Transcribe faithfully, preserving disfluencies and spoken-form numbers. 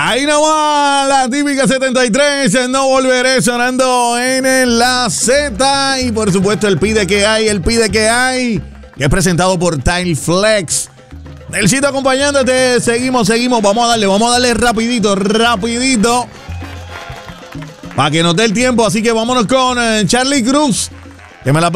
Ahí nomás, la típica setenta y tres, no volveré sonando en la Z. Y por supuesto el pide que hay, el pide que hay, que es presentado por Tile Flex. Nelsito acompañándote, seguimos, seguimos, vamos a darle, vamos a darle rapidito, rapidito. Para que nos dé el tiempo, así que vámonos con Charlie Cruz, que me la